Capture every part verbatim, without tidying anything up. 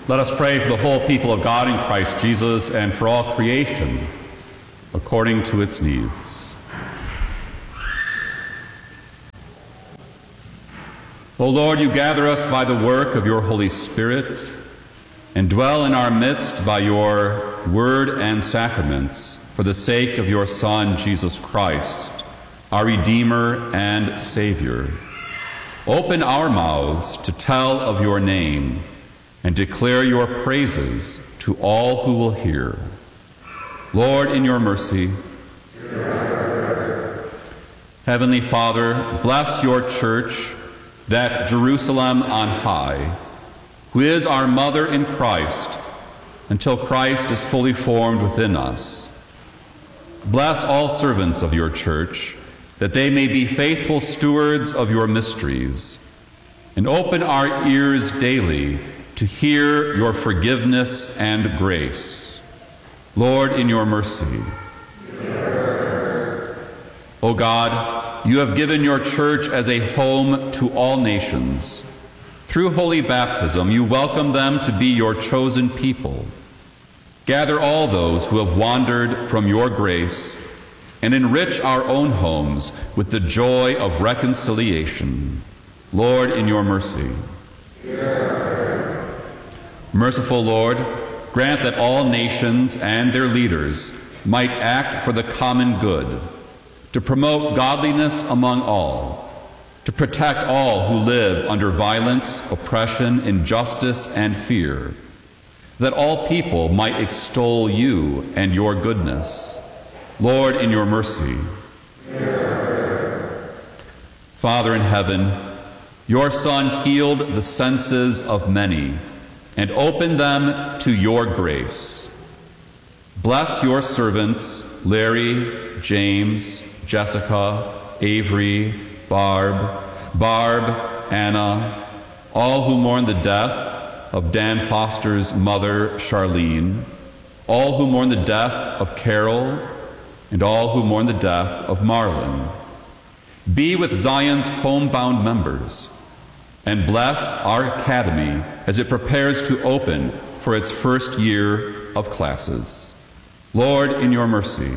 Let us pray for the whole people of God in Christ Jesus and for all creation, according to its needs. O Lord, you gather us by the work of your Holy Spirit and dwell in our midst by your word and sacraments for the sake of your Son, Jesus Christ, our Redeemer and Savior. Open our mouths to tell of your name and declare your praises to all who will hear. Lord, in your mercy, Heavenly Father, bless your church, that Jerusalem on high, who is our mother in Christ, until Christ is fully formed within us. Bless all servants of your church, that they may be faithful stewards of your mysteries, and open our ears daily to hear your forgiveness and grace. Lord, in your mercy. O God, you have given your church as a home to all nations. Through holy baptism, you welcome them to be your chosen people. Gather all those who have wandered from your grace and enrich our own homes with the joy of reconciliation. Lord, in your mercy. Merciful Lord, grant that all nations and their leaders might act for the common good, to promote godliness among all, to protect all who live under violence, oppression, injustice, and fear, that all people might extol you and your goodness. Lord, in your mercy. Father in heaven, your Son healed the senses of many and opened them to your grace. Bless your servants, Larry, James, Jessica, Avery, Barb, Barb, Anna, all who mourn the death of Dan Foster's mother, Charlene, all who mourn the death of Carol, and all who mourn the death of Marlon. Be with Zion's homebound members, and bless our academy as it prepares to open for its first year of classes. Lord, in your mercy.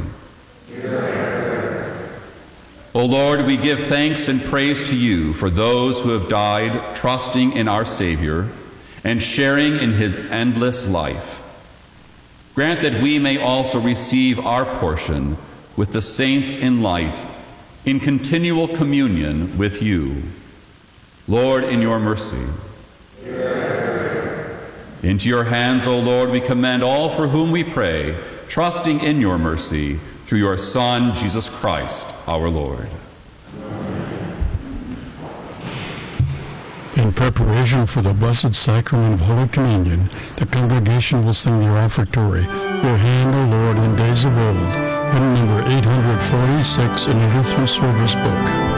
O Lord, we give thanks and praise to you for those who have died trusting in our Savior and sharing in his endless life. Grant that we may also receive our portion with the saints in light in continual communion with you. Lord, in your mercy. Into your hands, O Lord, we commend all for whom we pray, trusting in your mercy, through your Son, Jesus Christ, our Lord. In preparation for the Blessed Sacrament of Holy Communion, the congregation will sing the offertory, Your Hand, O Lord, in Days of Old, hymn number eight hundred forty-six in the Lutheran Service Book.